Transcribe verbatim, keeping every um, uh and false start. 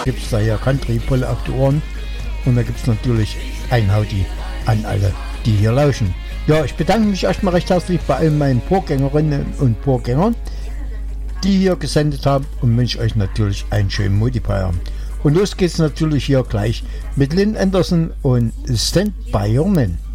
gibt es da ja Country voll auf die Ohren. Und da gibt es natürlich ein Howdy an alle, die hier lauschen. Ja, ich bedanke mich erstmal recht herzlich bei allen meinen Vorgängerinnen und Vorgängern, die hier gesendet haben, und wünsche euch natürlich einen schönen Multiplier. Und los geht's natürlich hier gleich mit Lynn Anderson und Stand By Your Man.